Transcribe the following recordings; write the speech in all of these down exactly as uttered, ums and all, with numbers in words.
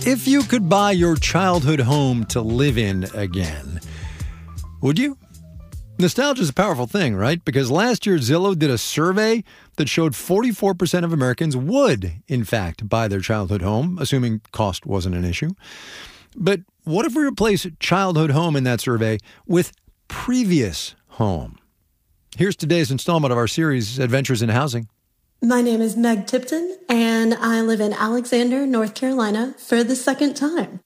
If you could buy your childhood home to live in again, would you? Nostalgia is a powerful thing, right? Because last year, Zillow did a survey that showed forty-four percent of Americans would, in fact, buy their childhood home, assuming cost wasn't an issue. But what if we replace childhood home in that survey with previous home? Here's today's installment of our series, Adventures in Housing. My name is Meg Tipton, and I live in Alexander, North Carolina for the second time.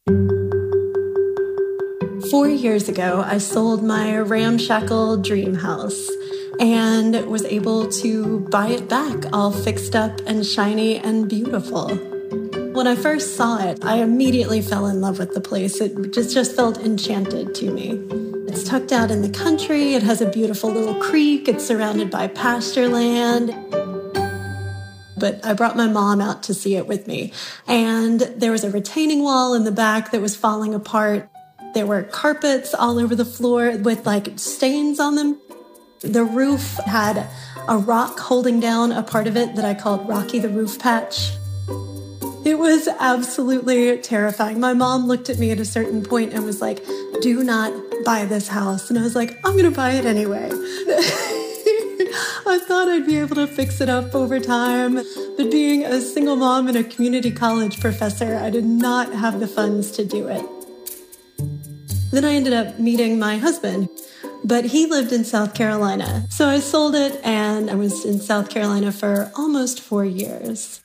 Four years ago, I sold my ramshackle dream house and was able to buy it back all fixed up and shiny and beautiful. When I first saw it, I immediately fell in love with the place. It just, just felt enchanted to me. It's tucked out in the country. It has a beautiful little creek. It's surrounded by pasture land. But I brought my mom out to see it with me. And there was a retaining wall in the back that was falling apart. There were carpets all over the floor with like stains on them. The roof had a rock holding down a part of it that I called Rocky the Roof Patch. It was absolutely terrifying. My mom looked at me at a certain point and was like, "Do not buy this house." And I was like, "I'm going to buy it anyway." I thought I'd be able to fix it up over time, but being a single mom and a community college professor, I did not have the funds to do it. Then I ended up meeting my husband, but he lived in South Carolina. So I sold it, and I was in South Carolina for almost four years.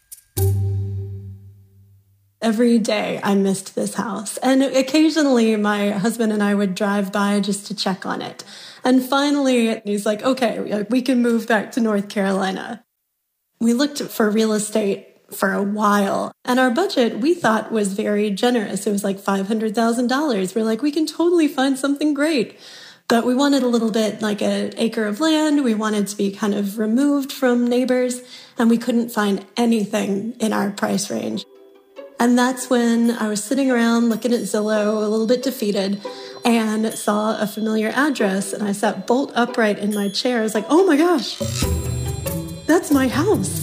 Every day I missed this house, and occasionally my husband and I would drive by just to check on it. And finally, he's like, "Okay, we can move back to North Carolina." We looked for real estate for a while, and our budget, we thought, was very generous. It was like five hundred thousand dollars. We're like, we can totally find something great. But we wanted a little bit like an acre of land. We wanted to be kind of removed from neighbors, and we couldn't find anything in our price range. And that's when I was sitting around looking at Zillow, a little bit defeated, and saw a familiar address, and I sat bolt upright in my chair. I was like, "Oh my gosh, that's my house."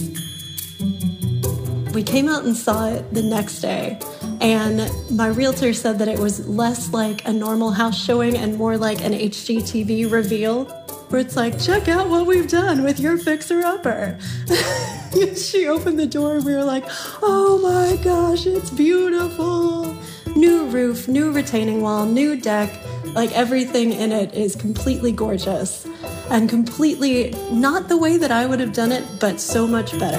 We came out and saw it the next day, and my realtor said that it was less like a normal house showing and more like an H G T V reveal, where it's like, "Check out what we've done with your fixer-upper." She opened the door, and we were like, "Oh my gosh, it's beautiful." New roof, new retaining wall, new deck, like everything in it is completely gorgeous and completely not the way that I would have done it, but so much better.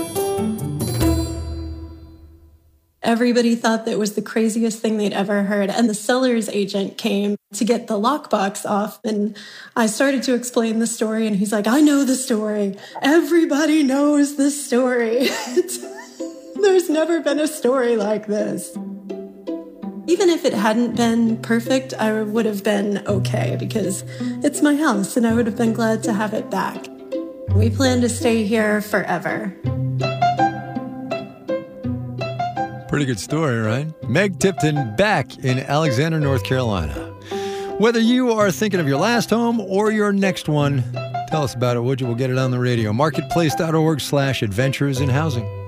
Everybody thought that it was the craziest thing they'd ever heard. And the seller's agent came to get the lockbox off. And I started to explain the story. And he's like, "I know the story. Everybody knows the story. There's never been a story like this." Even if it hadn't been perfect, I would have been okay because it's my house and I would have been glad to have it back. We plan to stay here forever. Pretty good story, right? Meg Tipton back in Alexander, North Carolina. Whether you are thinking of your last home or your next one, tell us about it, would you? We'll get it on the radio. Marketplace.org slash adventures in housing.